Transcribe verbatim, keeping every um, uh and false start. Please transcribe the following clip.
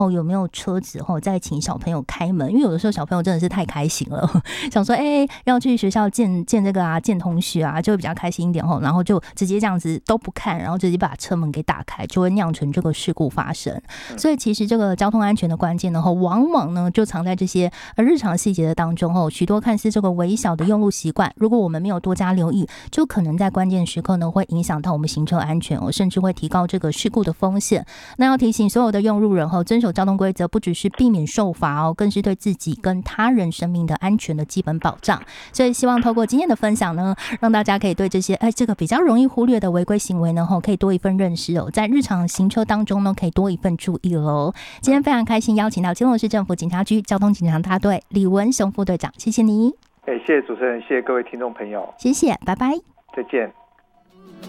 哦，有没有车子哦，再请小朋友开门？因为有的时候小朋友真的是太开心了，想说哎、欸、要去学校见见这个啊，见同学啊，就会比较开心一点哦，然后就直接这样子都不看，然后直接把车门给打开，就会酿成这个事故发生。所以其实这个交通安全的关键呢，往往呢就藏在这些日常细节的当中哦。许多看似这个微小的用路习惯，如果我们没有多加留意，就可能在关键时刻呢会影响到我们行车安全哦，甚至会提高这个事故的风险。那要提醒所有的用路人后，遵守交通规则，不只是避免受罚哦，更是对自己跟他人生命的安全的基本保障。所以希望透过今天的分享呢，让大家可以对这些哎这个比较容易忽略的违规行为呢，可以多一份认识哦，在日常行车当中呢，可以多一份注意喽。今天非常开心邀请到基隆市政府警察局交通警察大队李文雄副队长，谢谢你。 哎，谢谢主持人，谢谢各位听众朋友， 谢谢，拜拜， 再见。